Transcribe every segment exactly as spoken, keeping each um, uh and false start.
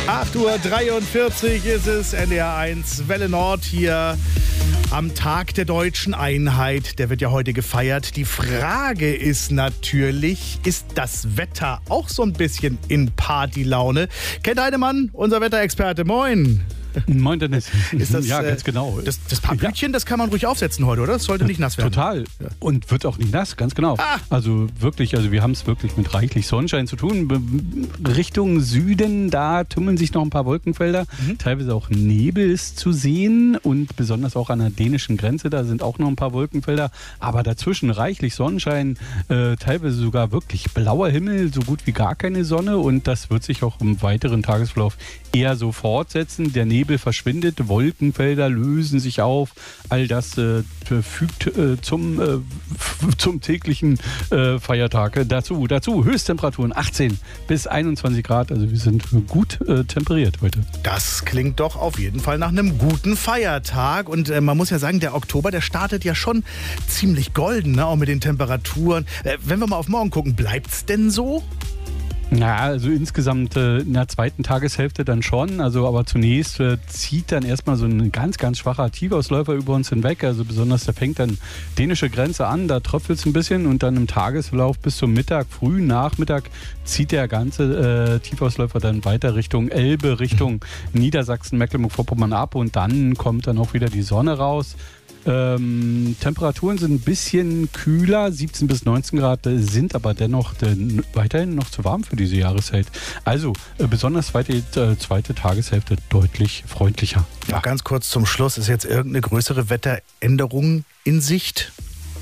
acht Uhr dreiundvierzig ist es, N D R eins, Welle Nord hier am Tag der deutschen Einheit. Der wird ja heute gefeiert. Die Frage ist natürlich, ist das Wetter auch so ein bisschen in Partylaune? Kent Heinemann, unser Wetterexperte, moin. Moin Dennis. Ist das, ja, ganz genau. Das, das Papierchen, ja. Das kann man ruhig aufsetzen heute, oder? Das sollte nicht nass werden. Total. Ja. Und wird auch nicht nass, ganz genau. Ah. Also wirklich, also wir haben es wirklich mit reichlich Sonnenschein zu tun. Richtung Süden, da tummeln sich noch ein paar Wolkenfelder. Mhm. Teilweise auch Nebel ist zu sehen und besonders auch an der dänischen Grenze, da sind auch noch ein paar Wolkenfelder. Aber dazwischen reichlich Sonnenschein, äh, teilweise sogar wirklich blauer Himmel, so gut wie gar keine Sonne. Und das wird sich auch im weiteren Tagesverlauf eher so fortsetzen. Der Nebel verschwindet, Wolkenfelder lösen sich auf. All das äh, fügt äh, zum, äh, zum täglichen äh, Feiertag dazu. Dazu Höchsttemperaturen achtzehn bis einundzwanzig Grad. Also wir sind gut äh, temperiert heute. Das klingt doch auf jeden Fall nach einem guten Feiertag. Und äh, man muss ja sagen, der Oktober, der startet ja schon ziemlich golden, ne? Auch mit den Temperaturen. Äh, wenn wir mal auf morgen gucken, bleibt's denn so? Na, also insgesamt äh, in der zweiten Tageshälfte dann schon. Also aber zunächst äh, zieht dann erstmal so ein ganz, ganz schwacher Tiefausläufer über uns hinweg. Also besonders, der fängt dann dänische Grenze an, da tröpfelt es ein bisschen und dann im Tagesverlauf bis zum Mittag, frühen Nachmittag zieht der ganze äh, Tiefausläufer dann weiter Richtung Elbe, Richtung Niedersachsen, Mecklenburg-Vorpommern ab und dann kommt dann auch wieder die Sonne raus. Ähm, Temperaturen sind ein bisschen kühler, siebzehn bis neunzehn Grad, sind aber dennoch äh, weiterhin noch zu warm für diese Jahreszeit. Also äh, besonders zweite, äh, zweite Tageshälfte deutlich freundlicher. Ja. Noch ganz kurz zum Schluss, ist jetzt irgendeine größere Wetteränderung in Sicht?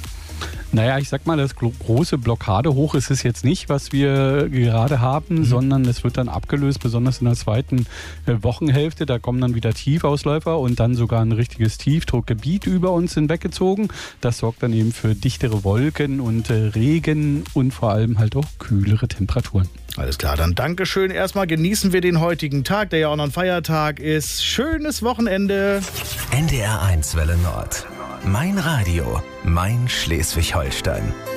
Naja, ich sag mal, das große Blockadehoch ist es jetzt nicht, was wir gerade haben, mhm. sondern es wird dann abgelöst, besonders in der zweiten Wochenhälfte. Da kommen dann wieder Tiefausläufer und dann sogar ein richtiges Tiefdruckgebiet über uns hinweggezogen. Das sorgt dann eben für dichtere Wolken und Regen und vor allem halt auch kühlere Temperaturen. Alles klar, dann Dankeschön. Erstmal genießen wir den heutigen Tag, der ja auch noch ein Feiertag ist. Schönes Wochenende. N D R eins Welle Nord. Mein Radio, mein Schleswig-Holstein.